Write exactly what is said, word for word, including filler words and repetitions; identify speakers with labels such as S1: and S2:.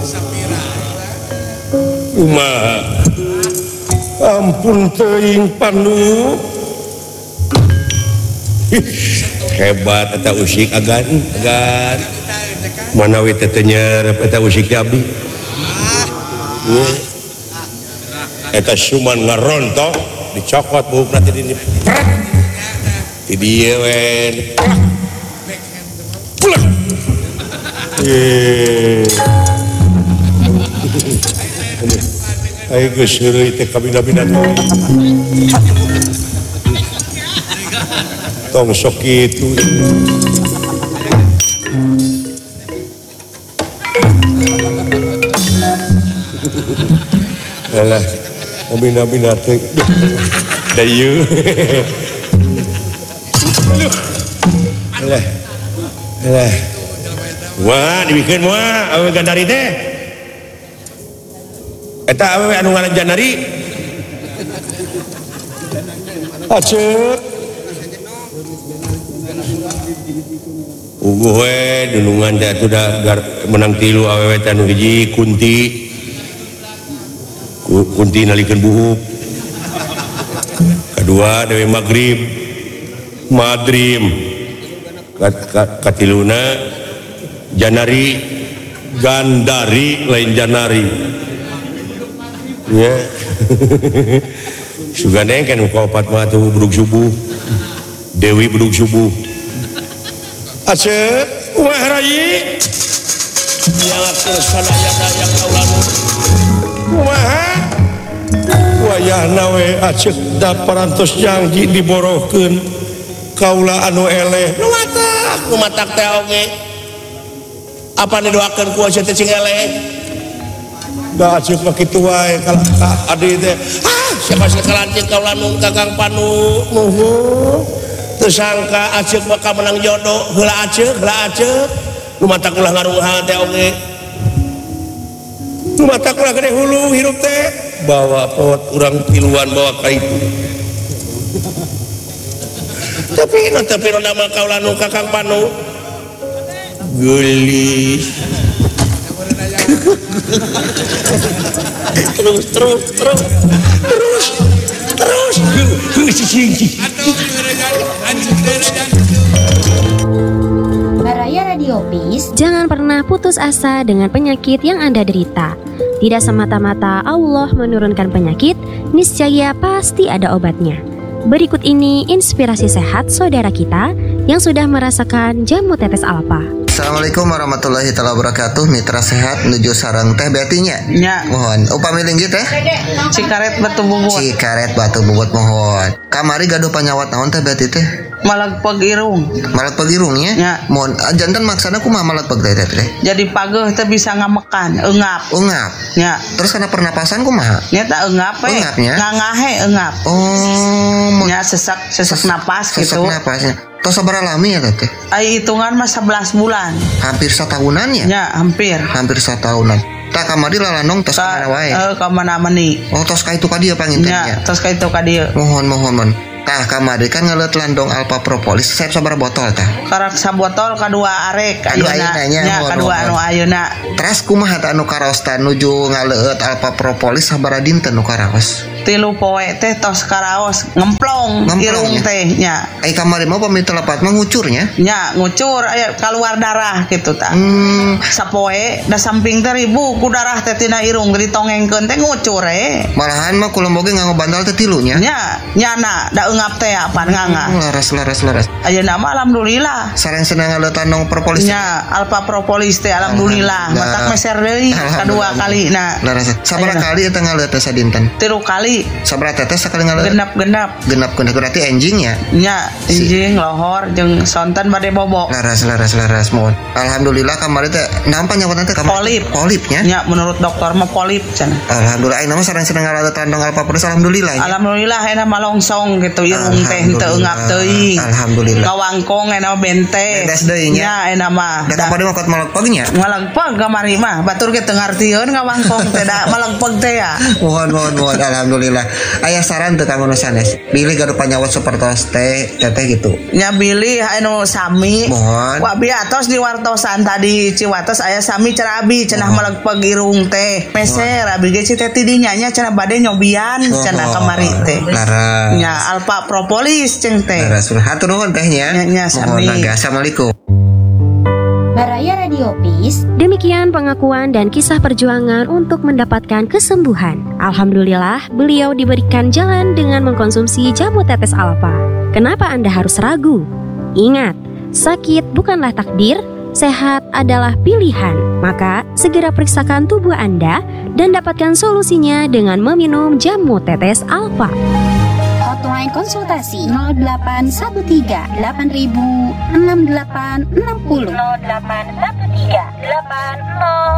S1: Kumaha? Ampun teuing Panu. Hebat eta usik agan, agan. Manawi teh nyerep eta usik abdi. Eta cuman ngarontok dicokot buhukna teh di prak. Di dieu we. Pulang. Eh. Ayo geus heureuy teh kabina-bina. Tong sok kitu. Alah, kabina-bina teh. Da ieu. Alah. Alah. Wah, dibikeun moal awewe Gandari teh. Eta awewe anu ngaran Janari. Aceuk. Uguh we dulungan teh atuh da menang tilu awewe teh anu hiji Kunti. Kunti nalikeun buhuk. Kedua Dewi Magrib. Madrim. Katiluna Janari Gandari lain Janari. Ya. Sugane kan ka opat mah tuh budug subuh. Dewi budug subuh. Aceuk kumaha rayi? Nyalakeun sadayana yang kaulamu. Kumaha? Wayahna we aceuk da parantos janji diborohkeun kaula anu eleh. Nu matak, nu matak teh oge. Apa didoakeun ku teh cing eleh? Da aceuk mah kitu wae kalau adi teh. Ah, siapa sih kalancing kaula nu Kakang Panu nuhun. Tersangka aceuk bakal menang jodoh, heula aceuk, heula aceuk. Nu matak ulah ngarungha teh oge. Nu matak ulah gede hulu hirup teh. Bawa pot urang tiluan bawa ka itu. Tapi nanti tapi nama kaula nu Kakang Panu gelis. terus terus terus terus terus terus singki.
S2: Baraya Radio Peace, jangan pernah putus asa dengan penyakit yang Anda derita. Tidak semata-mata Allah menurunkan penyakit, niscaya pasti ada obatnya. Berikut ini inspirasi sehat saudara kita yang sudah merasakan jamu tetes alfa.
S3: Assalamualaikum warahmatullahi wabarakatuh. Mitra sehat nuju sareng teh betinya.
S4: Nya.
S3: Mohon upami linggih teh.
S4: Cikaret batu bubut.
S3: Cikaret batu bubut mohon. Kamari gaduh panyawat naon teh beti teh?
S4: Malag pagirung.
S3: Malag pagirungnya?
S4: Nya.
S3: Mohon janten maksana kumaha malag pag teh teh?
S4: Jadi pageuh teh bisa ngamekan, eungap.
S3: Eungap.
S4: Nya.
S3: Terus kana pernapasan kumaha?
S4: Nya tak eungap we.
S3: Eungapnya?
S4: Ngangahe eungap.
S3: Oh.
S4: Nya sesak sesak napas
S3: sesak
S4: gitu.
S3: Sesak napasnya. Tos sabaraha lami ya teh?
S4: Ai hitungan mah sebelas bulan.
S3: Hampir satahunan ya?
S4: Ya, hampir.
S3: Hampir satahunan. Tak kamari lalanong tos ka mana wae?
S4: Eh, ka mana mani.
S3: Oh, tos ka itu ka dieu pangintennya.
S4: Ya, tos ka itu ka dieu.
S3: Mohon mohon mohon. Tah kamari kan ngeleut landong alpha propolis. Saya sabaraha botol tah?
S4: Karak sabotol kadua arek
S3: Kadua ayeuna nya.
S4: Ya, kadua anu ayeuna.
S3: Terus kumaha tah anu karaos tah nuju ngaleut alpha propolis sabaraha dinten nu karaos?
S4: Tilu poe teh tos karaos ngemplong, irung teh nya.
S3: Ai kamari mah pami telepat mah ngucurnya?
S4: Nya, ngucur aya keluar darah gitu tah.
S3: Hmm,
S4: sapoe da samping teh ribu ku darah teh tina irung ditongengkeun teh ngucur e.
S3: Malahan mah kula boge nganggo bandal teh tilunya.
S4: Nya, nyana da eungap teh apan nganga.
S3: Laras laras laras.
S4: Ayeuna mah alhamdulillah.
S3: Sareng senang ngaleut nong propolis.
S4: Nya, alpha propolis teh alhamdulillah. Matak meser deui kadua kalina.
S3: Laras. Sabaraha kali eta ngaleut teh sadinten?
S4: Tilu kali.
S3: Sabaraha tetes sakali ngaleut?
S4: Genap-genap.
S3: Genap-genap berarti enjingnya.
S4: Nya, enjing lohor jeung sonten bade bobo.
S3: Laras laras laras mohon. Alhamdulillah kamari teh nampa nyawatan teh kamari.
S4: Polip.
S3: Polipnya?
S4: Nya, menurut dokter mah polip cenah.
S3: Alhamdulillah ayeuna mah sareng senang ngaleut tandong alpha propolis alhamdulillah.
S4: Alhamdulillah ayeuna mah longsong gitu irung teh henteu eungap teuing.
S3: Alhamdulillah.
S4: Ngawangkong ayeuna benteng.
S3: Bedes deui nya.
S4: Nya ayeuna mah.
S3: Da kamari mah kot malagpeg nya.
S4: Malagpeg kamari mah batur ge teu ngartieun ngawangkong teh da malagpeg teh ya.
S3: Mohon mohon mohon alhamdulillah. alhamdulillah. Aya saran teu kamu nu sanes? Pilih gaduh panyawa sapertos teh teteh gitu.
S4: Nya bilih anu sami.
S3: Mohon.
S4: Wa abi atos di wartosan tadi Ciwates aya sami cenah abi cenah melegpeg irung teh. Meser abi ge ci teh tidinya nya cenah bade nyobian cenah kamari teh.
S3: Laras.
S4: Nya alpa propolis ceng teh.
S3: Laras. Hatur nuhun tehnya.
S4: Nya nya sami.
S3: Mohon naga. Assalamualaikum.
S2: Baraya Radio Peace. Demikian pengakuan dan kisah perjuangan untuk mendapatkan kesembuhan. Alhamdulillah, beliau diberikan jalan dengan mengkonsumsi jamu tetes alfa. Kenapa Anda harus ragu? Ingat, sakit bukanlah takdir, sehat adalah pilihan. Maka, segera periksakan tubuh Anda dan dapatkan solusinya dengan meminum jamu tetes alfa. Hotline konsultasi nol delapan satu tiga delapan enam delapan enam nol nol delapan satu tiga delapan nol